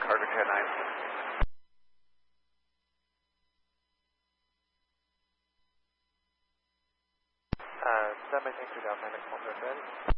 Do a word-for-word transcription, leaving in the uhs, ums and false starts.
Carter ten nine. Uh, standby tank to Delta, next one, ready.